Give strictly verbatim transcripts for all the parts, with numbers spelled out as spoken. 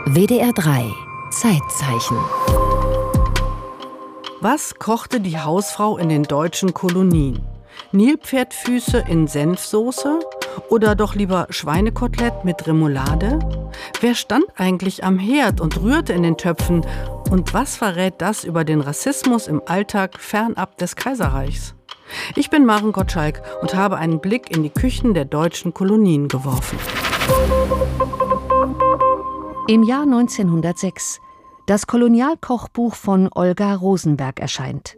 W D R drei Zeitzeichen. Was kochte die Hausfrau in den deutschen Kolonien? Nilpferdfüße in Senfsoße oder doch lieber Schweinekotelett mit Remoulade? Wer stand eigentlich am Herd und rührte in den Töpfen? Und was verrät das über den Rassismus im Alltag fernab des Kaiserreichs? Ich bin Maren Gottschalk und habe einen Blick in die Küchen der deutschen Kolonien geworfen. Im Jahr neunzehnhundertsechs. Das Kolonialkochbuch von Olga Rosenberg erscheint.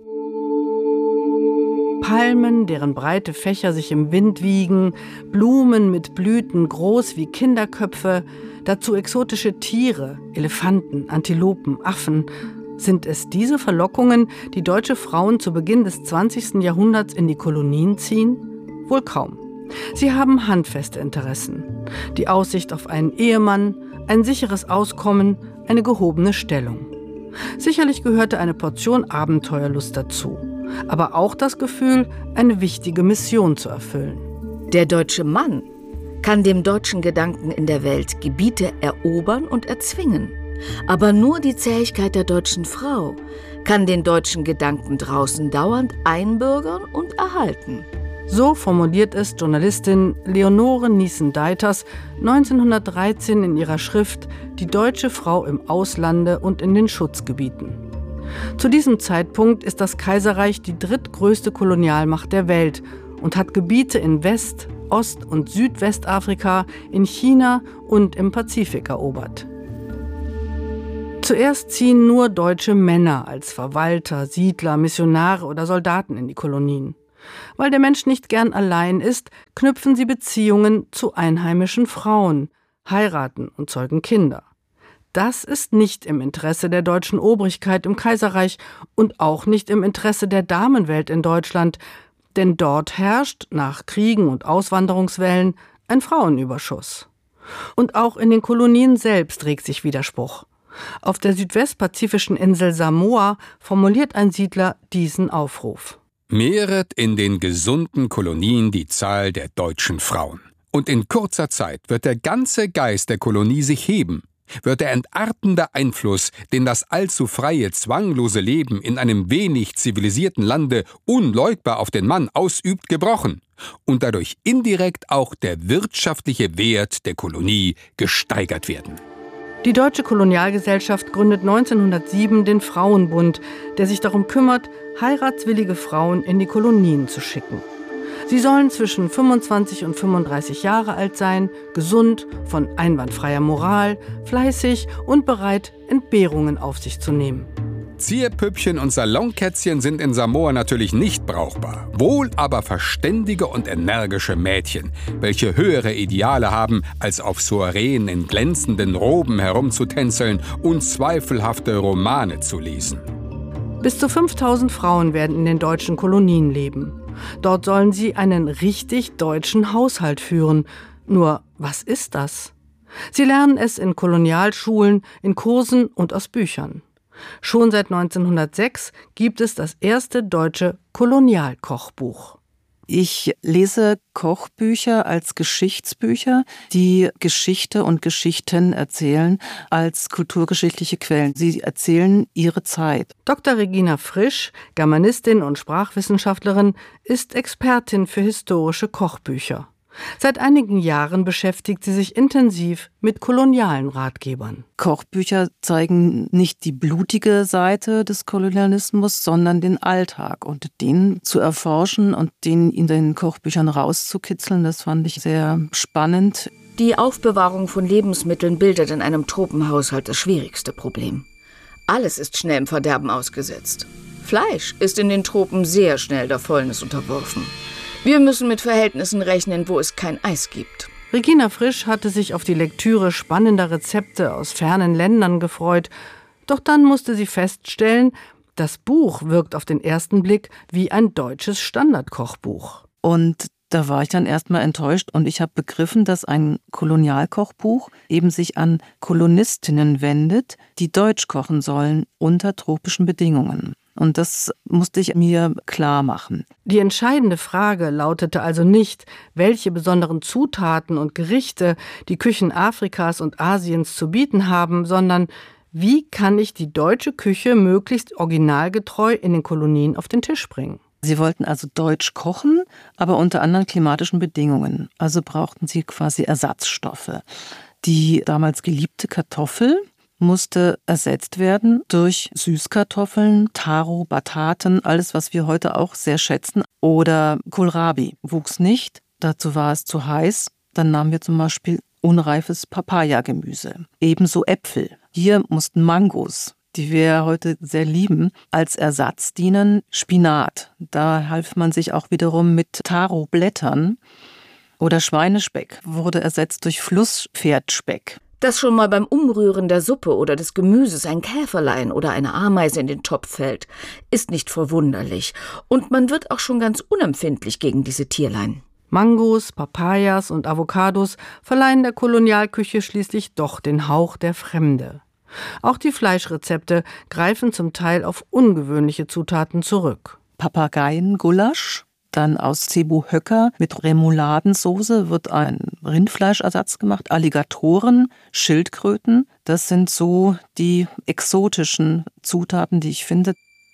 Palmen, deren breite Fächer sich im Wind wiegen, Blumen mit Blüten groß wie Kinderköpfe, dazu exotische Tiere, Elefanten, Antilopen, Affen. Sind es diese Verlockungen, die deutsche Frauen zu Beginn des zwanzigsten Jahrhunderts in die Kolonien ziehen? Wohl kaum. Sie haben handfeste Interessen. Die Aussicht auf einen Ehemann, ein sicheres Auskommen, eine gehobene Stellung. Sicherlich gehörte eine Portion Abenteuerlust dazu, aber auch das Gefühl, eine wichtige Mission zu erfüllen. Der deutsche Mann kann dem deutschen Gedanken in der Welt Gebiete erobern und erzwingen. Aber nur die Zähigkeit der deutschen Frau kann den deutschen Gedanken draußen dauernd einbürgern und erhalten. So formuliert es Journalistin Leonore Niesen-Deiters neunzehnhundertdreizehn in ihrer Schrift »Die deutsche Frau im Auslande und in den Schutzgebieten«. Zu diesem Zeitpunkt ist das Kaiserreich die drittgrößte Kolonialmacht der Welt und hat Gebiete in West-, Ost- und Südwestafrika, in China und im Pazifik erobert. Zuerst ziehen nur deutsche Männer als Verwalter, Siedler, Missionare oder Soldaten in die Kolonien. Weil der Mensch nicht gern allein ist, knüpfen sie Beziehungen zu einheimischen Frauen, heiraten und zeugen Kinder. Das ist nicht im Interesse der deutschen Obrigkeit im Kaiserreich und auch nicht im Interesse der Damenwelt in Deutschland, denn dort herrscht, nach Kriegen und Auswanderungswellen, ein Frauenüberschuss. Und auch in den Kolonien selbst regt sich Widerspruch. Auf der südwestpazifischen Insel Samoa formuliert ein Siedler diesen Aufruf: Mehret in den gesunden Kolonien die Zahl der deutschen Frauen. Und in kurzer Zeit wird der ganze Geist der Kolonie sich heben, wird der entartende Einfluss, den das allzu freie, zwanglose Leben in einem wenig zivilisierten Lande unleugbar auf den Mann ausübt, gebrochen und dadurch indirekt auch der wirtschaftliche Wert der Kolonie gesteigert werden. Die Deutsche Kolonialgesellschaft gründet neunzehnhundertsieben den Frauenbund, der sich darum kümmert, heiratswillige Frauen in die Kolonien zu schicken. Sie sollen zwischen fünfundzwanzig und fünfunddreißig Jahre alt sein, gesund, von einwandfreier Moral, fleißig und bereit, Entbehrungen auf sich zu nehmen. Zierpüppchen und Salonkätzchen sind in Samoa natürlich nicht brauchbar, wohl aber verständige und energische Mädchen, welche höhere Ideale haben, als auf Soireen in glänzenden Roben herumzutänzeln und zweifelhafte Romane zu lesen. Bis zu fünftausend Frauen werden in den deutschen Kolonien leben. Dort sollen sie einen richtig deutschen Haushalt führen. Nur, was ist das? Sie lernen es in Kolonialschulen, in Kursen und aus Büchern. Schon seit neunzehnhundertsechs gibt es das erste deutsche Kolonialkochbuch. Ich lese Kochbücher als Geschichtsbücher, die Geschichte und Geschichten erzählen als kulturgeschichtliche Quellen. Sie erzählen ihre Zeit. Doktor Regina Frisch, Germanistin und Sprachwissenschaftlerin, ist Expertin für historische Kochbücher. Seit einigen Jahren beschäftigt sie sich intensiv mit kolonialen Ratgebern. Kochbücher zeigen nicht die blutige Seite des Kolonialismus, sondern den Alltag. Und den zu erforschen und den in den Kochbüchern rauszukitzeln, das fand ich sehr spannend. Die Aufbewahrung von Lebensmitteln bildet in einem Tropenhaushalt das schwierigste Problem. Alles ist schnell im Verderben ausgesetzt. Fleisch ist in den Tropen sehr schnell der Fäulnis unterworfen. Wir müssen mit Verhältnissen rechnen, wo es kein Eis gibt. Regina Frisch hatte sich auf die Lektüre spannender Rezepte aus fernen Ländern gefreut. Doch dann musste sie feststellen, das Buch wirkt auf den ersten Blick wie ein deutsches Standardkochbuch. Und da war ich dann erstmal enttäuscht und ich habe begriffen, dass ein Kolonialkochbuch eben sich an Kolonistinnen wendet, die Deutsch kochen sollen unter tropischen Bedingungen. Und das musste ich mir klar machen. Die entscheidende Frage lautete also nicht, welche besonderen Zutaten und Gerichte die Küchen Afrikas und Asiens zu bieten haben, sondern wie kann ich die deutsche Küche möglichst originalgetreu in den Kolonien auf den Tisch bringen? Sie wollten also deutsch kochen, aber unter anderen klimatischen Bedingungen. Also brauchten sie quasi Ersatzstoffe. Die damals geliebte Kartoffel musste ersetzt werden durch Süßkartoffeln, Taro, Bataten, alles, was wir heute auch sehr schätzen. Oder Kohlrabi wuchs nicht, dazu war es zu heiß. Dann nahmen wir zum Beispiel unreifes Papaya-Gemüse. Ebenso Äpfel. Hier mussten Mangos, die wir heute sehr lieben, als Ersatz dienen. Spinat, da half man sich auch wiederum mit Taro-Blättern. Oder Schweinespeck wurde ersetzt durch Flusspferdspeck. Dass schon mal beim Umrühren der Suppe oder des Gemüses ein Käferlein oder eine Ameise in den Topf fällt, ist nicht verwunderlich. Und man wird auch schon ganz unempfindlich gegen diese Tierlein. Mangos, Papayas und Avocados verleihen der Kolonialküche schließlich doch den Hauch der Fremde. Auch die Fleischrezepte greifen zum Teil auf ungewöhnliche Zutaten zurück. Papageiengulasch. Dann aus Cebu-Höcker mit Remouladensoße wird ein Rindfleischersatz gemacht. Alligatoren, Schildkröten, das sind so die exotischen Zutaten, die ich finde.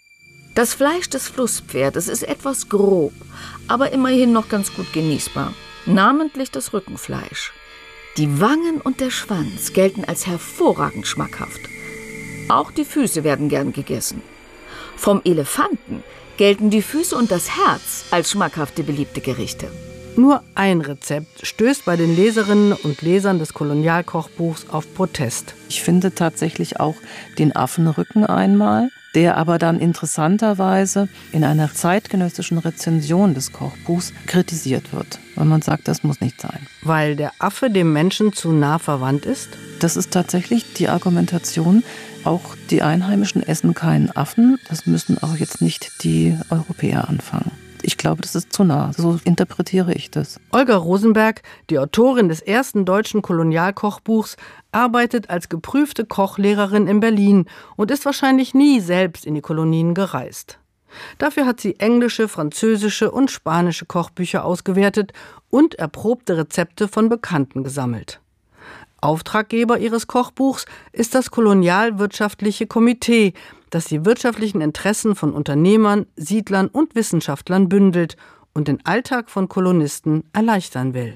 Das Fleisch des Flusspferdes ist etwas grob, aber immerhin noch ganz gut genießbar. Namentlich das Rückenfleisch. Die Wangen und der Schwanz gelten als hervorragend schmackhaft. Auch die Füße werden gern gegessen. Vom Elefanten gelten die Füße und das Herz als schmackhafte, beliebte Gerichte. Nur ein Rezept stößt bei den Leserinnen und Lesern des Kolonialkochbuchs auf Protest. Ich finde tatsächlich auch den Affenrücken einmal, der aber dann interessanterweise in einer zeitgenössischen Rezension des Kochbuchs kritisiert wird, weil man sagt, das muss nicht sein. Weil der Affe dem Menschen zu nah verwandt ist? Das ist tatsächlich die Argumentation. Auch die Einheimischen essen keinen Affen. Das müssen auch jetzt nicht die Europäer anfangen. Ich glaube, das ist zu nah. So interpretiere ich das. Olga Rosenberg, die Autorin des ersten deutschen Kolonialkochbuchs, arbeitet als geprüfte Kochlehrerin in Berlin und ist wahrscheinlich nie selbst in die Kolonien gereist. Dafür hat sie englische, französische und spanische Kochbücher ausgewertet und erprobte Rezepte von Bekannten gesammelt. Auftraggeber ihres Kochbuchs ist das Kolonialwirtschaftliche Komitee, das die wirtschaftlichen Interessen von Unternehmern, Siedlern und Wissenschaftlern bündelt und den Alltag von Kolonisten erleichtern will.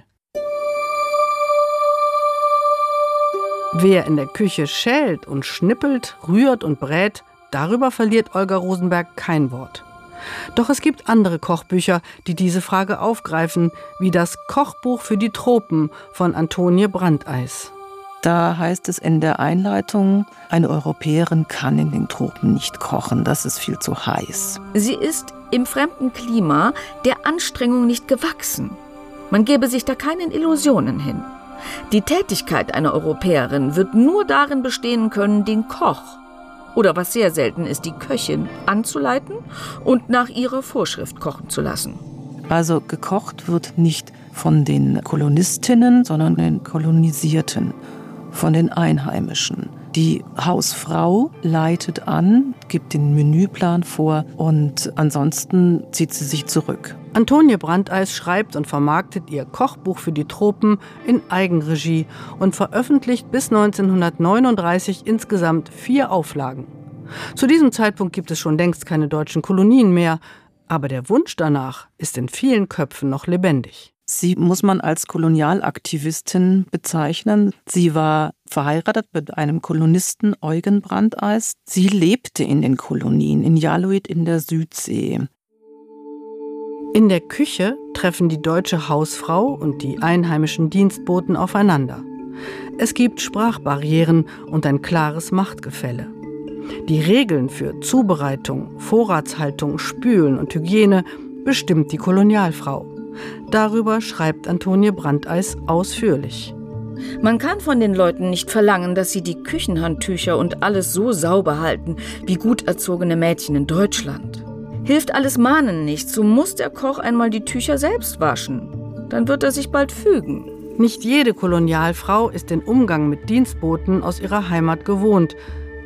Wer in der Küche schält und schnippelt, rührt und brät, darüber verliert Olga Rosenberg kein Wort. Doch es gibt andere Kochbücher, die diese Frage aufgreifen, wie das Kochbuch für die Tropen von Antonie Brandeis. Da heißt es in der Einleitung, eine Europäerin kann in den Tropen nicht kochen, das ist viel zu heiß. Sie ist im fremden Klima der Anstrengung nicht gewachsen. Man gebe sich da keinen Illusionen hin. Die Tätigkeit einer Europäerin wird nur darin bestehen können, den Koch, oder was sehr selten ist, die Köchin, anzuleiten und nach ihrer Vorschrift kochen zu lassen. Also gekocht wird nicht von den Kolonistinnen, sondern den Kolonisierten. Von den Einheimischen. Die Hausfrau leitet an, gibt den Menüplan vor und ansonsten zieht sie sich zurück. Antonie Brandeis schreibt und vermarktet ihr Kochbuch für die Tropen in Eigenregie und veröffentlicht bis neunzehnhundertneununddreißig insgesamt vier Auflagen. Zu diesem Zeitpunkt gibt es schon längst keine deutschen Kolonien mehr, aber der Wunsch danach ist in vielen Köpfen noch lebendig. Sie muss man als Kolonialaktivistin bezeichnen. Sie war verheiratet mit einem Kolonisten, Eugen Brandeis. Sie lebte in den Kolonien, in Jaluit in der Südsee. In der Küche treffen die deutsche Hausfrau und die einheimischen Dienstboten aufeinander. Es gibt Sprachbarrieren und ein klares Machtgefälle. Die Regeln für Zubereitung, Vorratshaltung, Spülen und Hygiene bestimmt die Kolonialfrau. Darüber schreibt Antonie Brandeis ausführlich. Man kann von den Leuten nicht verlangen, dass sie die Küchenhandtücher und alles so sauber halten wie gut erzogene Mädchen in Deutschland. Hilft alles Mahnen nicht, so muss der Koch einmal die Tücher selbst waschen. Dann wird er sich bald fügen. Nicht jede Kolonialfrau ist den Umgang mit Dienstboten aus ihrer Heimat gewohnt.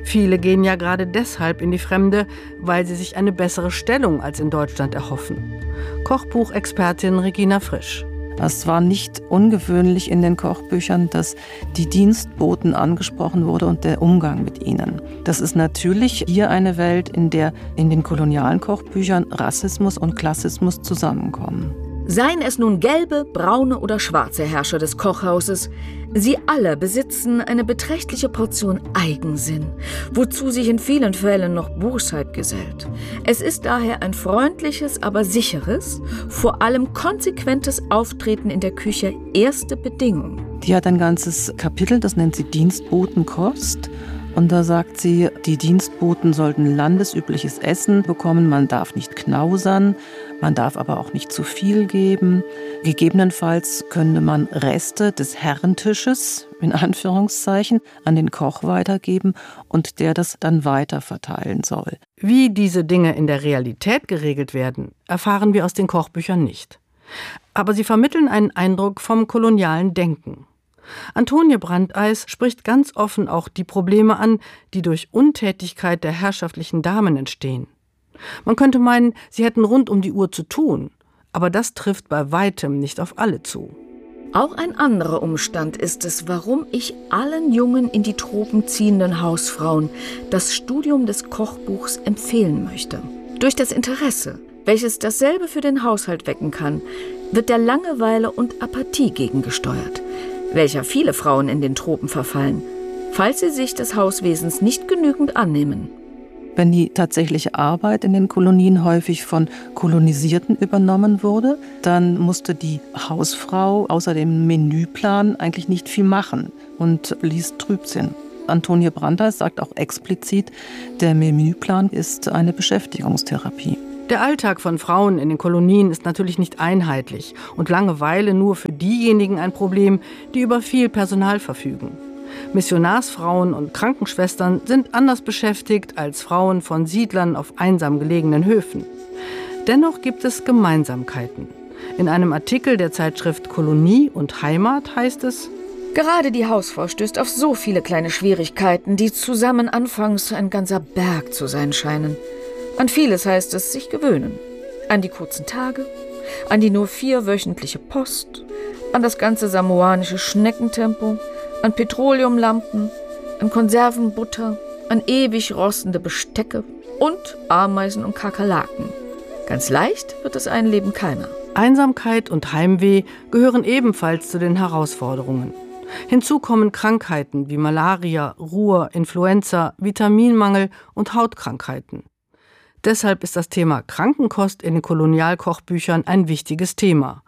Viele gehen ja gerade deshalb in die Fremde, weil sie sich eine bessere Stellung als in Deutschland erhoffen. Kochbuchexpertin Regina Frisch. Es war nicht ungewöhnlich in den Kochbüchern, dass die Dienstboten angesprochen wurde und der Umgang mit ihnen. Das ist natürlich hier eine Welt, in der in den kolonialen Kochbüchern Rassismus und Klassismus zusammenkommen. Seien es nun gelbe, braune oder schwarze Herrscher des Kochhauses, sie alle besitzen eine beträchtliche Portion Eigensinn, wozu sich in vielen Fällen noch Bosheit gesellt. Es ist daher ein freundliches, aber sicheres, vor allem konsequentes Auftreten in der Küche erste Bedingung. Die hat ein ganzes Kapitel, das nennt sie Dienstbotenkost. Und da sagt sie, die Dienstboten sollten landesübliches Essen bekommen, man darf nicht knausern, man darf aber auch nicht zu viel geben. Gegebenenfalls könnte man Reste des Herrentisches, in Anführungszeichen, an den Koch weitergeben und der das dann weiter verteilen soll. Wie diese Dinge in der Realität geregelt werden, erfahren wir aus den Kochbüchern nicht. Aber sie vermitteln einen Eindruck vom kolonialen Denken. Antonie Brandeis spricht ganz offen auch die Probleme an, die durch Untätigkeit der herrschaftlichen Damen entstehen. Man könnte meinen, sie hätten rund um die Uhr zu tun, aber das trifft bei weitem nicht auf alle zu. Auch ein anderer Umstand ist es, warum ich allen jungen in die Tropen ziehenden Hausfrauen das Studium des Kochbuchs empfehlen möchte. Durch das Interesse, welches dasselbe für den Haushalt wecken kann, wird der Langeweile und Apathie gegengesteuert, welcher viele Frauen in den Tropen verfallen, falls sie sich des Hauswesens nicht genügend annehmen. Wenn die tatsächliche Arbeit in den Kolonien häufig von Kolonisierten übernommen wurde, dann musste die Hausfrau außer dem Menüplan eigentlich nicht viel machen und ließ Trübsinn. Antonie Brandeis sagt auch explizit, der Menüplan ist eine Beschäftigungstherapie. Der Alltag von Frauen in den Kolonien ist natürlich nicht einheitlich und Langeweile nur für diejenigen ein Problem, die über viel Personal verfügen. Missionarsfrauen und Krankenschwestern sind anders beschäftigt als Frauen von Siedlern auf einsam gelegenen Höfen. Dennoch gibt es Gemeinsamkeiten. In einem Artikel der Zeitschrift Kolonie und Heimat heißt es: Gerade die Hausfrau stößt auf so viele kleine Schwierigkeiten, die zusammen anfangs ein ganzer Berg zu sein scheinen. An vieles heißt es sich gewöhnen. An die kurzen Tage, an die nur vierwöchentliche Post, an das ganze samoanische Schneckentempo, an Petroleumlampen, an Konservenbutter, an ewig rostende Bestecke und Ameisen und Kakerlaken. Ganz leicht wird das Einleben keiner. Einsamkeit und Heimweh gehören ebenfalls zu den Herausforderungen. Hinzu kommen Krankheiten wie Malaria, Ruhr, Influenza, Vitaminmangel und Hautkrankheiten. Deshalb ist das Thema Krankenkost in den Kolonialkochbüchern ein wichtiges Thema.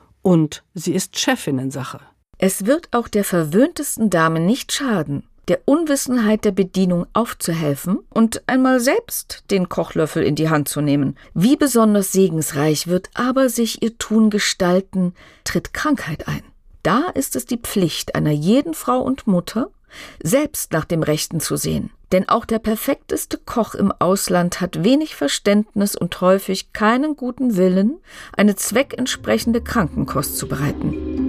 Und sie ist Chefinnensache. Es wird auch der verwöhntesten Dame nicht schaden, der Unwissenheit der Bedienung aufzuhelfen und einmal selbst den Kochlöffel in die Hand zu nehmen. Wie besonders segensreich wird aber sich ihr Tun gestalten, tritt Krankheit ein. Da ist es die Pflicht einer jeden Frau und Mutter, selbst nach dem Rechten zu sehen. Denn auch der perfekteste Koch im Ausland hat wenig Verständnis und häufig keinen guten Willen, eine zweckentsprechende Krankenkost zu bereiten.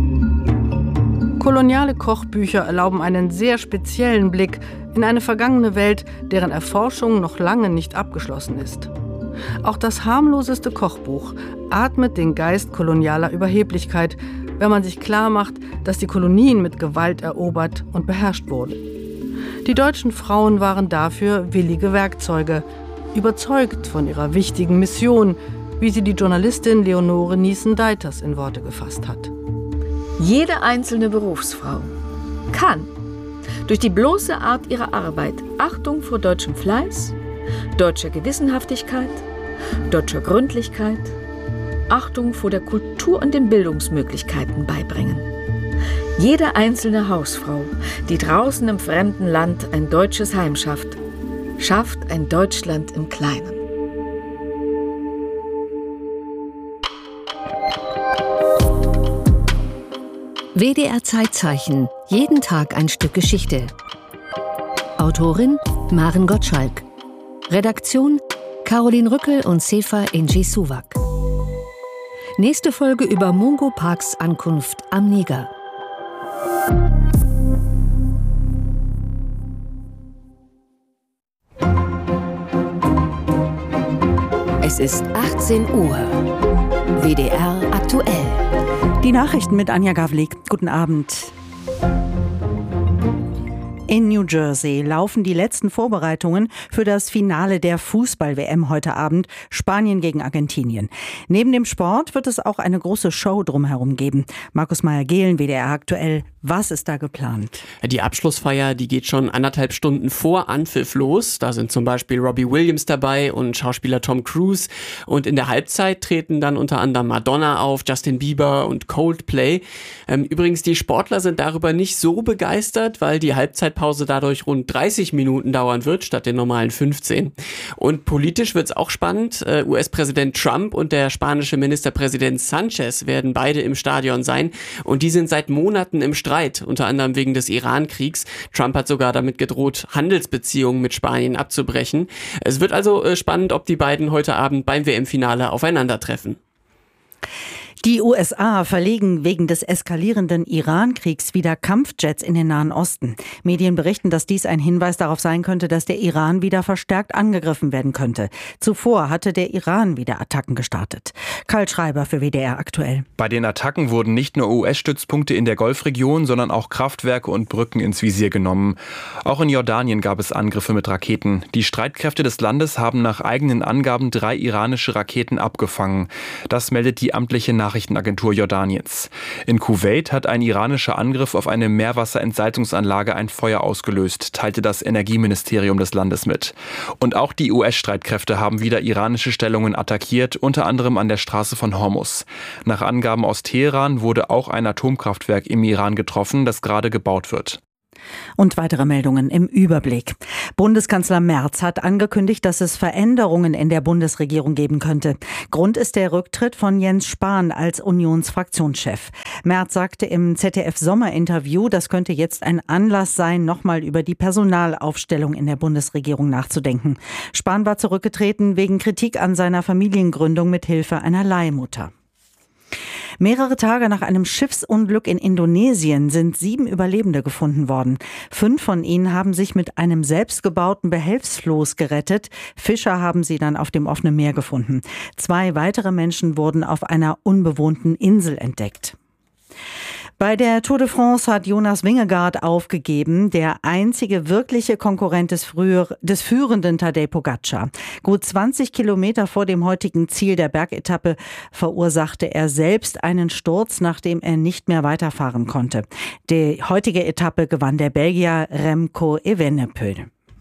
Koloniale Kochbücher erlauben einen sehr speziellen Blick in eine vergangene Welt, deren Erforschung noch lange nicht abgeschlossen ist. Auch das harmloseste Kochbuch atmet den Geist kolonialer Überheblichkeit, wenn man sich klar macht, dass die Kolonien mit Gewalt erobert und beherrscht wurden. Die deutschen Frauen waren dafür willige Werkzeuge, überzeugt von ihrer wichtigen Mission, wie sie die Journalistin Leonore Niesen-Deiters in Worte gefasst hat. Jede einzelne Berufsfrau kann durch die bloße Art ihrer Arbeit Achtung vor deutschem Fleiß, deutscher Gewissenhaftigkeit, deutscher Gründlichkeit, Achtung vor der Kultur und den Bildungsmöglichkeiten beibringen. Jede einzelne Hausfrau, die draußen im fremden Land ein deutsches Heim schafft, schafft ein Deutschland im Kleinen. W D R Zeitzeichen. Jeden Tag ein Stück Geschichte. Autorin Maren Gottschalk. Redaktion Caroline Rückel und Sefa Inji Suwak. Nächste Folge über Mungo Parks Ankunft am Niger. Es ist achtzehn Uhr. W D R aktuell. Die Nachrichten mit Anja Gavlik. Guten Abend. In New Jersey laufen die letzten Vorbereitungen für das Finale der Fußball-W M heute Abend, Spanien gegen Argentinien. Neben dem Sport wird es auch eine große Show drumherum geben. Markus Meyer-Gehlen, W D R aktuell. Was ist da geplant? Die Abschlussfeier, die geht schon anderthalb Stunden vor Anpfiff los. Da sind zum Beispiel Robbie Williams dabei und Schauspieler Tom Cruise. Und in der Halbzeit treten dann unter anderem Madonna auf, Justin Bieber und Coldplay. Ähm, übrigens, die Sportler sind darüber nicht so begeistert, weil die Halbzeitpause dadurch rund dreißig Minuten dauern wird, statt den normalen fünfzehn. Und politisch wird's auch spannend. Äh, U S-Präsident Trump und der spanische Ministerpräsident Sanchez werden beide im Stadion sein. Und die sind seit Monaten im Streit. Streit, unter anderem wegen des Iran-Kriegs. Trump hat sogar damit gedroht, Handelsbeziehungen mit Spanien abzubrechen. Es wird also äh, spannend, ob die beiden heute Abend beim W M-Finale aufeinandertreffen. Die U S A verlegen wegen des eskalierenden Iran-Kriegs wieder Kampfjets in den Nahen Osten. Medien berichten, dass dies ein Hinweis darauf sein könnte, dass der Iran wieder verstärkt angegriffen werden könnte. Zuvor hatte der Iran wieder Attacken gestartet. Karl Schreiber für W D R aktuell. Bei den Attacken wurden nicht nur U S-Stützpunkte in der Golfregion, sondern auch Kraftwerke und Brücken ins Visier genommen. Auch in Jordanien gab es Angriffe mit Raketen. Die Streitkräfte des Landes haben nach eigenen Angaben drei iranische Raketen abgefangen. Das meldet die amtliche Nachrichtenagentur Nachrichtenagentur Jordaniens. In Kuwait hat ein iranischer Angriff auf eine Meerwasserentsalzungsanlage ein Feuer ausgelöst, teilte das Energieministerium des Landes mit. Und auch die U S-Streitkräfte haben wieder iranische Stellungen attackiert, unter anderem an der Straße von Hormuz. Nach Angaben aus Teheran wurde auch ein Atomkraftwerk im Iran getroffen, das gerade gebaut wird. Und weitere Meldungen im Überblick. Bundeskanzler Merz hat angekündigt, dass es Veränderungen in der Bundesregierung geben könnte. Grund ist der Rücktritt von Jens Spahn als Unionsfraktionschef. Merz sagte im Z D F-Sommerinterview, das könnte jetzt ein Anlass sein, nochmal über die Personalaufstellung in der Bundesregierung nachzudenken. Spahn war zurückgetreten wegen Kritik an seiner Familiengründung mit Hilfe einer Leihmutter. Mehrere Tage nach einem Schiffsunglück in Indonesien sind sieben Überlebende gefunden worden. Fünf von ihnen haben sich mit einem selbstgebauten Behelfsfloß gerettet. Fischer haben sie dann auf dem offenen Meer gefunden. Zwei weitere Menschen wurden auf einer unbewohnten Insel entdeckt. Bei der Tour de France hat Jonas Vingegaard aufgegeben, der einzige wirkliche Konkurrent des, früher, des führenden Tadej Pogačar. Gut zwanzig Kilometer vor dem heutigen Ziel der Bergetappe verursachte er selbst einen Sturz, nachdem er nicht mehr weiterfahren konnte. Die heutige Etappe gewann der Belgier Remco Evenepoel.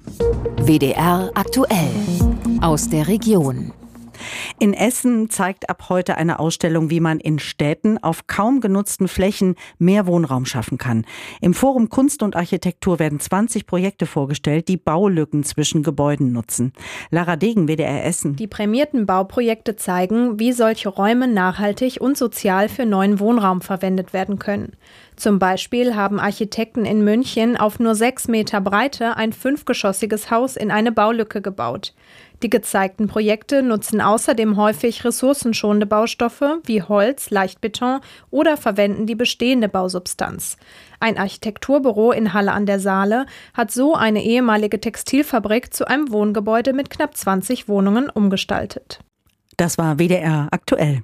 W D R aktuell aus der Region. In Essen zeigt ab heute eine Ausstellung, wie man in Städten auf kaum genutzten Flächen mehr Wohnraum schaffen kann. Im Forum Kunst und Architektur werden zwanzig Projekte vorgestellt, die Baulücken zwischen Gebäuden nutzen. Lara Degen, W D R Essen. Die prämierten Bauprojekte zeigen, wie solche Räume nachhaltig und sozial für neuen Wohnraum verwendet werden können. Zum Beispiel haben Architekten in München auf nur sechs Meter Breite ein fünfgeschossiges Haus in eine Baulücke gebaut. Die gezeigten Projekte nutzen außerdem häufig ressourcenschonende Baustoffe wie Holz, Leichtbeton oder verwenden die bestehende Bausubstanz. Ein Architekturbüro in Halle an der Saale hat so eine ehemalige Textilfabrik zu einem Wohngebäude mit knapp zwanzig Wohnungen umgestaltet. Das war W D R aktuell.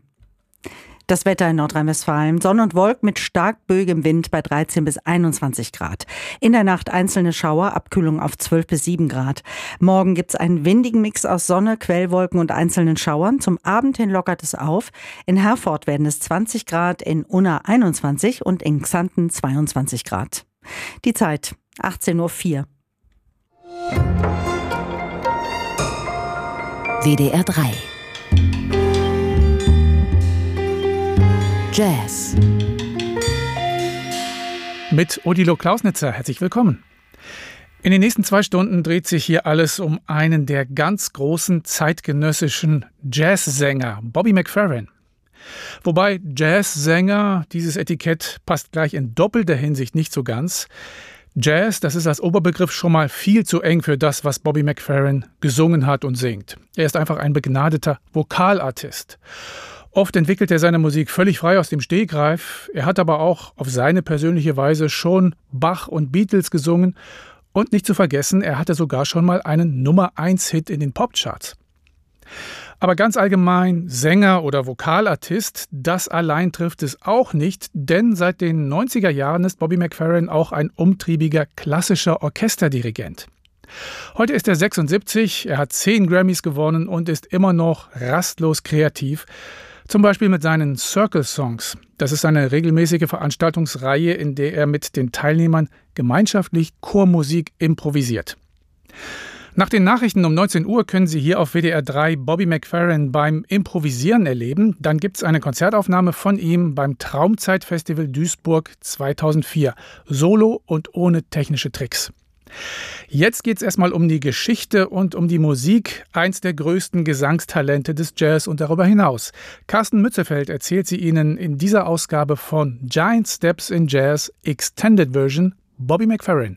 Das Wetter in Nordrhein-Westfalen. Sonne und Wolken mit stark böigem Wind bei dreizehn bis einundzwanzig Grad. In der Nacht einzelne Schauer, Abkühlung auf zwölf bis sieben Grad. Morgen gibt's einen windigen Mix aus Sonne, Quellwolken und einzelnen Schauern. Zum Abend hin lockert es auf. In Herford werden es zwanzig Grad, in Unna einundzwanzig und in Xanten zweiundzwanzig Grad. Die Zeit achtzehn Uhr vier. W D R drei Jazz. Mit Odilo Klausnitzer, herzlich willkommen. In den nächsten zwei Stunden dreht sich hier alles um einen der ganz großen zeitgenössischen Jazzsänger, Bobby McFerrin. Wobei Jazzsänger, dieses Etikett passt gleich in doppelter Hinsicht nicht so ganz. Jazz, das ist als Oberbegriff schon mal viel zu eng für das, was Bobby McFerrin gesungen hat und singt. Er ist einfach ein begnadeter Vokalartist. Oft entwickelt er seine Musik völlig frei aus dem Stegreif. Er hat aber auch auf seine persönliche Weise schon Bach und Beatles gesungen. Und nicht zu vergessen, er hatte sogar schon mal einen Nummer eins Hit in den Popcharts. Aber ganz allgemein, Sänger oder Vokalartist, das allein trifft es auch nicht, denn seit den neunziger Jahren ist Bobby McFerrin auch ein umtriebiger klassischer Orchesterdirigent. Heute ist er sechsundsiebzig, er hat zehn Grammys gewonnen und ist immer noch rastlos kreativ. Zum Beispiel mit seinen Circle Songs. Das ist eine regelmäßige Veranstaltungsreihe, in der er mit den Teilnehmern gemeinschaftlich Chormusik improvisiert. Nach den Nachrichten um neunzehn Uhr können Sie hier auf W D R drei Bobby McFerrin beim Improvisieren erleben. Dann gibt es eine Konzertaufnahme von ihm beim Traumzeit-Festival Duisburg zweitausendvier. Solo und ohne technische Tricks. Jetzt geht es erstmal um die Geschichte und um die Musik, eins der größten Gesangstalente des Jazz und darüber hinaus. Carsten Mützefeld erzählt sie Ihnen in dieser Ausgabe von Giant Steps in Jazz Extended Version Bobby McFerrin.